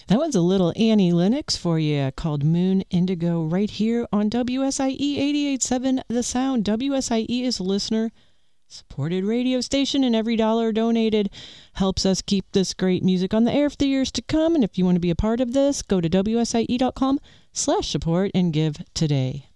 That one's a little Annie Lennox for you called Moon Indigo right here on WSIE 88.7 The Sound. WSIE is a listener supported radio station, and every dollar donated helps us keep this great music on the air for the years to come. And if you want to be a part of this, go to WSIE.com/support and give today.